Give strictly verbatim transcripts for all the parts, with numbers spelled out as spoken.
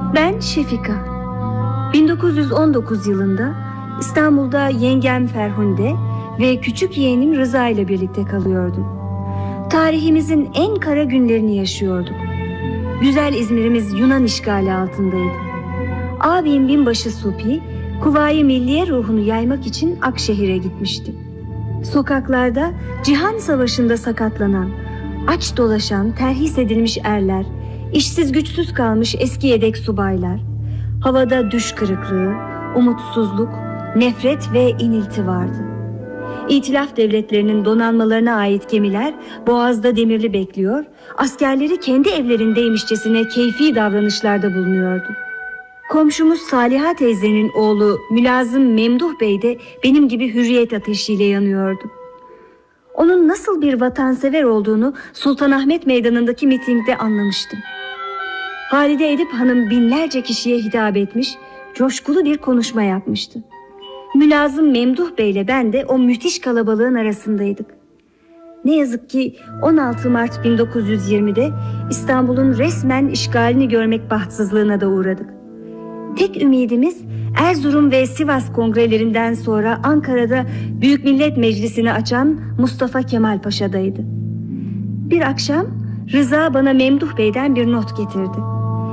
Ben Şefika. bin dokuz yüz on dokuz yılında İstanbul'da yengem Ferhunde ve küçük yeğenim Rıza ile birlikte kalıyordum. Tarihimizin en kara günlerini yaşıyorduk. Güzel İzmir'imiz Yunan işgali altındaydı. Abim binbaşı Supi, Kuvayi Milliye ruhunu yaymak için Akşehir'e gitmişti. Sokaklarda Cihan Savaşı'nda sakatlanan, aç dolaşan, terhis edilmiş erler, işsiz güçsüz kalmış eski yedek subaylar, havada düş kırıklığı, umutsuzluk, nefret ve inilti vardı. İtilaf devletlerinin donanmalarına ait gemiler Boğaz'da demirli bekliyor, askerleri kendi evlerindeymişçesine keyfi davranışlarda bulunuyordu. Komşumuz Saliha teyzenin oğlu Mülazım Memduh Bey de benim gibi hürriyet ateşiyle yanıyordu. Onun nasıl bir vatansever olduğunu Sultanahmet Meydanı'ndaki mitingde anlamıştım. Halide Edip Hanım binlerce kişiye hitap etmiş, coşkulu bir konuşma yapmıştı. Mülazım Memduh Bey ile ben de o müthiş kalabalığın arasındaydık. Ne yazık ki on altı Mart bin dokuz yüz yirmide İstanbul'un resmen işgalini görmek bahtsızlığına da uğradık. Tek ümidimiz Erzurum ve Sivas kongrelerinden sonra Ankara'da Büyük Millet Meclisi'ni açan Mustafa Kemal Paşa'daydı. Bir akşam Rıza bana Memduh Bey'den bir not getirdi.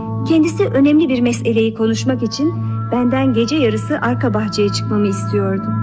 Kendisi önemli bir meseleyi konuşmak için benden gece yarısı arka bahçeye çıkmamı istiyordu.